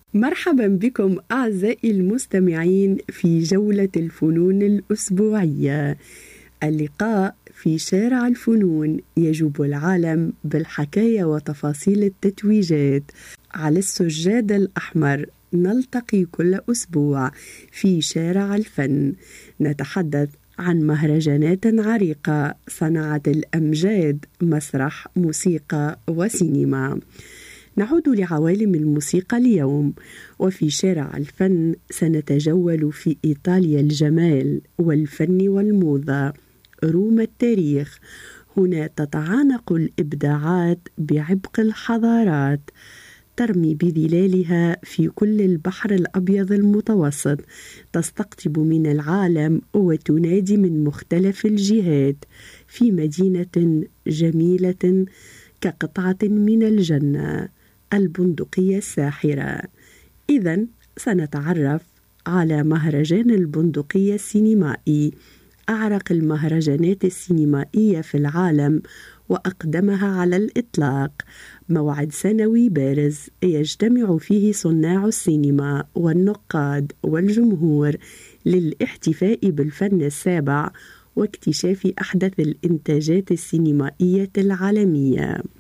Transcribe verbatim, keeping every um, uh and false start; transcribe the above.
مرحبا بكم أعزائي المستمعين في جولة الفنون الأسبوعية. اللقاء في شارع الفنون يجوب العالم بالحكاية وتفاصيل التتويجات. على السجاد الأحمر نلتقي كل أسبوع في شارع الفن، نتحدث عن مهرجانات عريقة صنعت الأمجاد، مسرح، موسيقى وسينما. نعود لعوالم الموسيقى اليوم، وفي شارع الفن سنتجول في إيطاليا الجمال والفن والموضة، روما التاريخ. هنا تتعانق الإبداعات بعبق الحضارات، ترمي بظلالها في كل البحر الأبيض المتوسط، تستقطب من العالم وتنادي من مختلف الجهات في مدينة جميلة كقطعة من الجنة، البندقية الساحرة. إذن سنتعرف على مهرجان البندقية السينمائي، أعرق المهرجانات السينمائية في العالم وأقدمها على الإطلاق، موعد سنوي بارز يجتمع فيه صناع السينما والنقاد والجمهور للاحتفاء بالفن السابع واكتشاف أحدث الإنتاجات السينمائية العالمية.